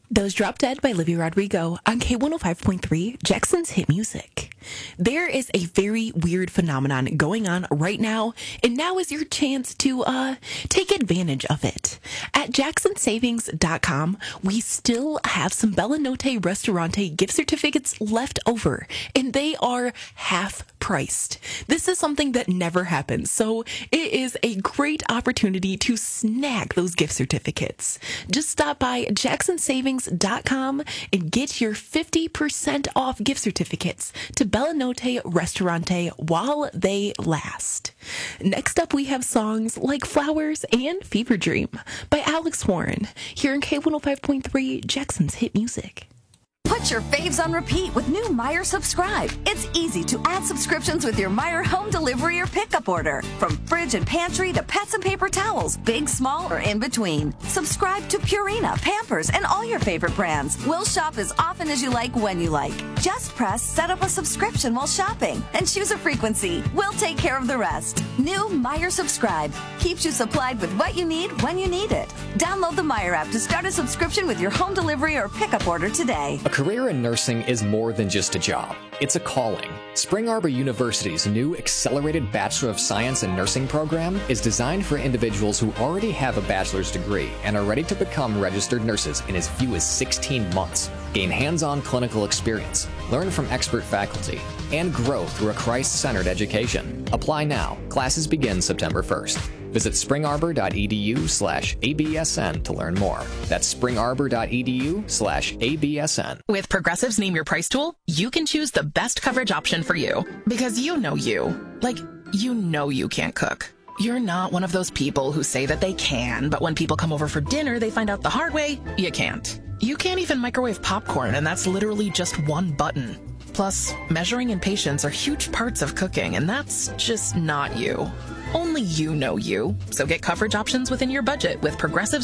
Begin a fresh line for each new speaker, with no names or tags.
That was Drop Dead by Olivia Rodrigo on K105.3, Jackson's Hit Music. There is a very weird phenomenon going on right now, and now is your chance to take advantage of it. At jacksonsavings.com, we still have some Bella Notte Ristorante gift certificates left over, and they are half priced. This is something that never happens, so it is a great opportunity to snag those gift certificates. Just stop by jacksonsavings.com and get your 50% off gift certificates to Bella Notte Ristorante while they last. Next up, we have songs like Flowers and Fever Dream by Alex Warren here in K105.3, Jackson's Hit Music.
Put your faves on repeat with new Meijer Subscribe. It's easy to add subscriptions with your Meijer home delivery or pickup order. From fridge and pantry to pets and paper towels, big, small, or in between. Subscribe to Purina, Pampers, and all your favorite brands. We'll shop as often as you like when you like. Just press set up a subscription while shopping and choose a frequency. We'll take care of the rest. New Meijer Subscribe keeps you supplied with what you need when you need it. Download the Meijer app to start a subscription with your home delivery or pickup order today.
A career in nursing is more than just a job. It's a calling. Spring Arbor University's new Accelerated Bachelor of Science in Nursing program is designed for individuals who already have a bachelor's degree and are ready to become registered nurses in as few as 16 months. Gain hands-on clinical experience, learn from expert faculty, and grow through a Christ-centered education. Apply now. Classes begin September 1st. Visit springarbor.edu/ABSN to learn more. That's springarbor.edu/ABSN.
With Progressive's Name Your Price tool, you can choose the best coverage option for you. Because you know you. Like, you know you can't cook. You're not one of those people who say that they can, but when people come over for dinner, they find out the hard way, you can't. You can't even microwave popcorn, and that's literally just one button. Plus, measuring and patience are huge parts of cooking, and that's just not you. Only you know you. So get coverage options within your budget with Progressive's